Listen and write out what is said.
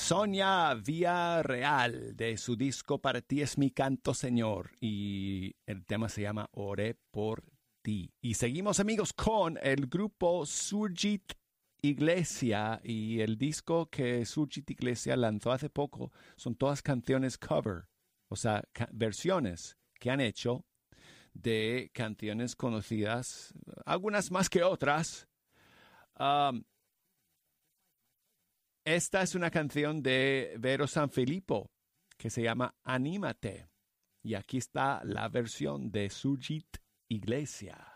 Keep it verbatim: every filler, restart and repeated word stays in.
Sonia Villarreal, de su disco Para ti es mi canto, Señor. Y el tema se llama Oré por ti. Y seguimos, amigos, con el grupo Surgit Iglesia. Y el disco que Surgit Iglesia lanzó hace poco son todas canciones cover. O sea, versiones que han hecho de canciones conocidas, algunas más que otras. Um, esta es una canción de Vero Sanfilippo que se llama Anímate. Y aquí está la versión de Surgit Iglesia.